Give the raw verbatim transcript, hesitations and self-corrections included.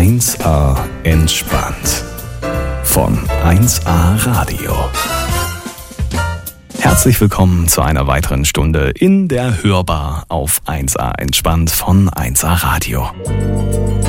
eins A entspannt von eins A Radio. Herzlich willkommen zu einer weiteren Stunde in der Hörbar auf eins A entspannt von eins A Radio.